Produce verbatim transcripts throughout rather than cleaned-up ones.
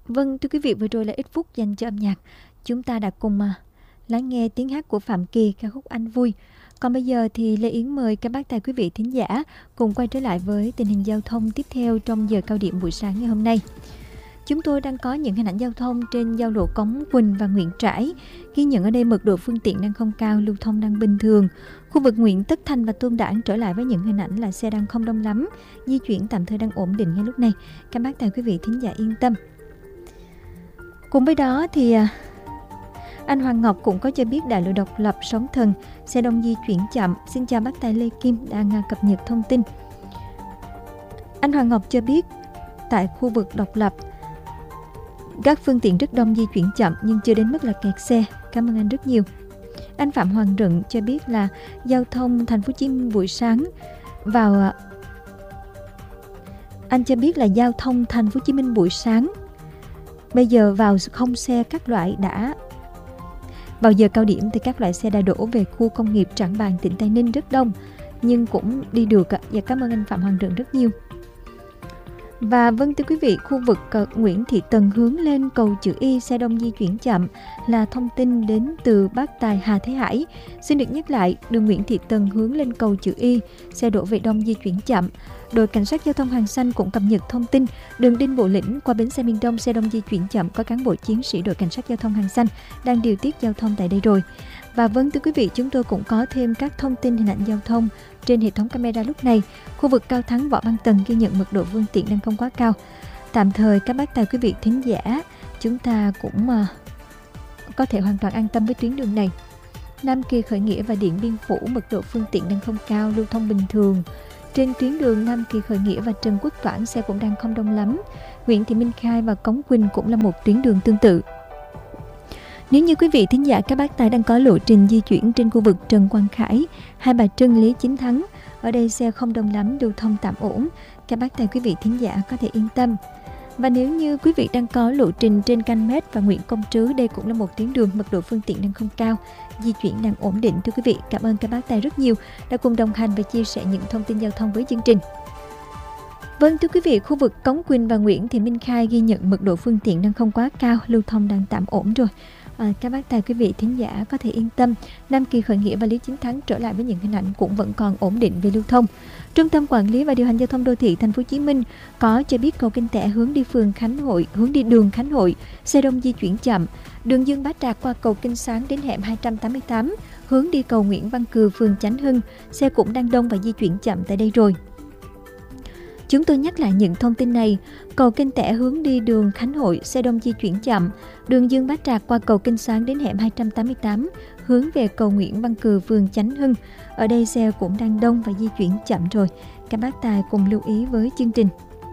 Vâng, thưa quý vị, vừa rồi là ít phút dành cho âm nhạc. Chúng ta đã cùng à, lắng nghe tiếng hát của Phạm Kỳ, ca khúc Anh Vui. Còn bây giờ thì Lê Yến mời các bác tài quý vị thính giả cùng quay trở lại với tình hình giao thông tiếp theo trong giờ cao điểm buổi sáng ngày hôm nay. Chúng tôi đang có những hình ảnh giao thông trên giao lộ Cống Quỳnh và Nguyễn Trãi. Ghi nhận ở đây mật độ phương tiện đang không cao, lưu thông đang bình thường. Khu vực Nguyễn Tất Thành và Tôn Đản trở lại với những hình ảnh là xe đang không đông lắm, di chuyển tạm thời đang ổn định ngay lúc này. Các bác tài quý vị thính giả yên tâm. Cùng với đó thì anh Hoàng Ngọc cũng có cho biết đại lộ Độc Lập Sóng Thần xe đông di chuyển chậm. Xin chào bác tài Lê Kim đang cập nhật thông tin. Anh Hoàng Ngọc cho biết tại khu vực Độc Lập các phương tiện rất đông di chuyển chậm nhưng chưa đến mức là kẹt xe. Cảm ơn anh rất nhiều. Anh Phạm Hoàng Rận cho biết là giao thông thành phố Hồ Chí Minh buổi sáng vào anh cho biết là giao thông thành phố Hồ Chí Minh buổi sáng bây giờ vào không xe các loại đã vào giờ cao điểm thì các loại xe đã đổ về khu công nghiệp Trảng Bàng, tỉnh Tây Ninh rất đông nhưng cũng đi được. Và cảm ơn anh Phạm Hoàng Rận rất nhiều. Và vâng thưa quý vị, khu vực Nguyễn Thị Tần hướng lên cầu chữ Y xe đông di chuyển chậm là thông tin đến từ bác tài Hà Thế Hải. Xin được nhắc lại, đường Nguyễn Thị Tần hướng lên cầu chữ Y xe đổ về đông di chuyển chậm. Đội cảnh sát giao thông Hàng Xanh cũng cập nhật thông tin đường Đinh Bộ Lĩnh qua bến xe miền Đông xe đông di chuyển chậm, có cán bộ chiến sĩ đội cảnh sát giao thông Hàng Xanh đang điều tiết giao thông tại đây rồi. Và vâng thưa quý vị, chúng tôi cũng có thêm các thông tin hình ảnh giao thông trên hệ thống camera lúc này. Khu vực Cao Thắng Võ Văn Tần ghi nhận mật độ phương tiện đang không quá cao. Tạm thời các bác tài quý vị thính giả chúng ta cũng uh, có thể hoàn toàn an tâm với tuyến đường này. Nam Kỳ Khởi Nghĩa và Điện Biên Phủ mật độ phương tiện đang không cao, lưu thông bình thường. Trên tuyến đường Nam Kỳ Khởi Nghĩa và Trần Quốc Toản xe cũng đang không đông lắm. Nguyễn Thị Minh Khai và Cống Quỳnh cũng là một tuyến đường tương tự. Nếu như quý vị thính giả các bác tài đang có lộ trình di chuyển trên khu vực Trần Quang Khải, Hai Bà Trưng, Lý Chính Thắng, ở đây xe không đông lắm, lưu thông tạm ổn, các bác tài quý vị thính giả có thể yên tâm. Và nếu như quý vị đang có lộ trình trên Canh Mét và Nguyễn Công Trứ, đây cũng là một tuyến đường mật độ phương tiện đang không cao, di chuyển đang ổn định thưa quý vị. Cảm ơn các bác tài rất nhiều đã cùng đồng hành và chia sẻ những thông tin giao thông với chương trình. Vâng thưa quý vị, khu vực Cống Quỳnh và Nguyễn Thị Minh Khai ghi nhận mật độ phương tiện đang không quá cao, lưu thông đang tạm ổn rồi. À, các bác tài quý vị thính giả có thể yên tâm. Nam Kỳ Khởi Nghĩa và Lý Chính Thắng trở lại với những hình ảnh cũng vẫn còn ổn định về lưu thông. Trung tâm Quản lý và Điều hành Giao thông Đô thị Thành phố Hồ Chí Minh có cho biết cầu Kinh Tẻ hướng đi phường Khánh Hội, hướng đi đường Khánh Hội, xe đông di chuyển chậm. Đường Dương Bá Trạc qua cầu Kinh Sáng đến hẻm hai trăm tám mươi tám, hướng đi cầu Nguyễn Văn Cừ, phường Chánh Hưng, xe cũng đang đông và di chuyển chậm tại đây rồi. Chúng tôi nhắc lại những thông tin này. Cầu Kinh Tẻ hướng đi đường Khánh Hội, xe đông di chuyển chậm. Đường Dương Bá Trạc qua cầu Kinh Sáng đến hẻm hai trăm tám mươi tám, hướng về cầu Nguyễn Văn Cừ, phường Chánh Hưng. Ở đây xe cũng đang đông và di chuyển chậm rồi. Các bác tài cùng lưu ý với chương trình.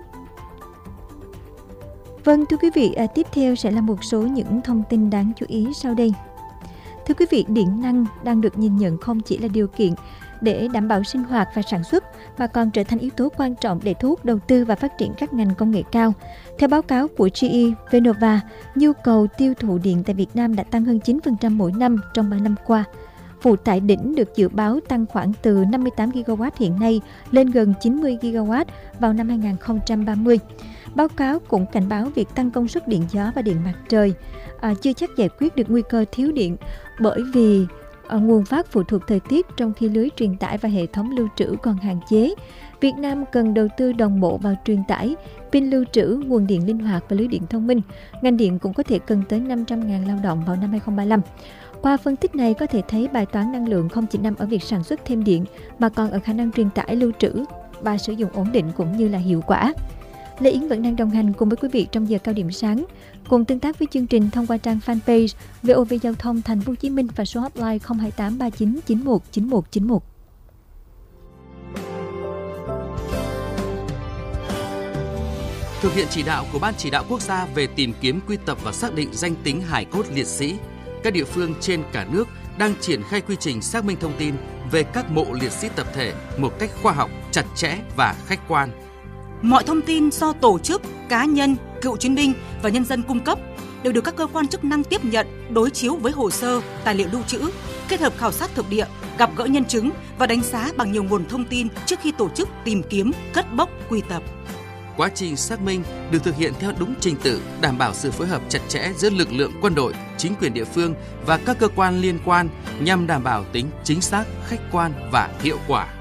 Vâng thưa quý vị, à, tiếp theo sẽ là một số những thông tin đáng chú ý sau đây. Thưa quý vị, điện năng đang được nhìn nhận không chỉ là điều kiện để đảm bảo sinh hoạt và sản xuất mà còn trở thành yếu tố quan trọng để thu hút đầu tư và phát triển các ngành công nghệ cao. Theo báo cáo của giê e Vernova, nhu cầu tiêu thụ điện tại Việt Nam đã tăng hơn chín phần trăm mỗi năm trong ba năm qua. Phụ tải đỉnh được dự báo tăng khoảng từ năm mươi tám gi-ga-oát hiện nay lên gần chín mươi gi-ga-oát vào năm hai nghìn không trăm ba mươi. Báo cáo cũng cảnh báo việc tăng công suất điện gió và điện mặt trời à, chưa chắc giải quyết được nguy cơ thiếu điện bởi vì ở nguồn phát phụ thuộc thời tiết, trong khi lưới truyền tải và hệ thống lưu trữ còn hạn chế. Việt Nam cần đầu tư đồng bộ vào truyền tải, pin lưu trữ, nguồn điện linh hoạt và lưới điện thông minh. Ngành điện cũng có thể cần tới năm trăm nghìn lao động vào năm hai nghìn không trăm ba mươi lăm. Qua phân tích này có thể thấy bài toán năng lượng không chỉ nằm ở việc sản xuất thêm điện mà còn ở khả năng truyền tải, lưu trữ và sử dụng ổn định cũng như là hiệu quả. Lê Yến vẫn đang đồng hành cùng với quý vị trong giờ cao điểm sáng. Cùng tương tác với chương trình thông qua trang fanpage vê o vê Giao thông Thành phố Hồ Chí Minh và số hotline không hai tám ba chín chín một chín một chín một. Thực hiện chỉ đạo của Ban Chỉ đạo Quốc gia về tìm kiếm, quy tập và xác định danh tính hài cốt liệt sĩ, các địa phương trên cả nước đang triển khai quy trình xác minh thông tin về các mộ liệt sĩ tập thể một cách khoa học, chặt chẽ và khách quan. Mọi thông tin do tổ chức, cá nhân, cựu chiến binh và nhân dân cung cấp đều được các cơ quan chức năng tiếp nhận, đối chiếu với hồ sơ, tài liệu lưu trữ, kết hợp khảo sát thực địa, gặp gỡ nhân chứng và đánh giá bằng nhiều nguồn thông tin trước khi tổ chức tìm kiếm, cất bốc, quy tập. Quá trình xác minh được thực hiện theo đúng trình tự, đảm bảo sự phối hợp chặt chẽ giữa lực lượng quân đội, chính quyền địa phương và các cơ quan liên quan nhằm đảm bảo tính chính xác, khách quan và hiệu quả.